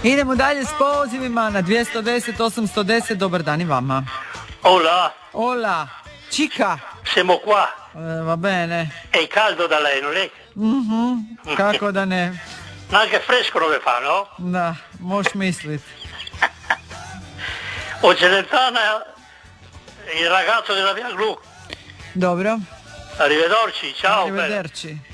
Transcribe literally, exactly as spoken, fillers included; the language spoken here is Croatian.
Idemo dalje s pozivima na dvjesto deset osamsto deset. Dobar dan i vama. Hola. Hola. Chica. Siamo qua. Eh, va bene. È caldo da lei, non è? Mhm. Kako da ne. Anche fresco dove fa, no? Da, možeš mislit. Od Celentana, il ragazzo della via Glu. Dobro. Arrivederci, ciao. Arrivederci.